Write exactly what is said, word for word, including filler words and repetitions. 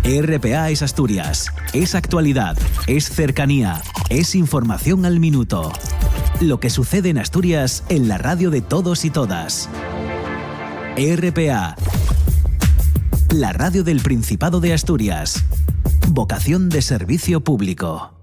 E R P A es Asturias, es actualidad, es cercanía, es información al minuto. Lo que sucede en Asturias en la radio de todos y todas. E R P A, la radio del Principado de Asturias. Vocación de servicio público.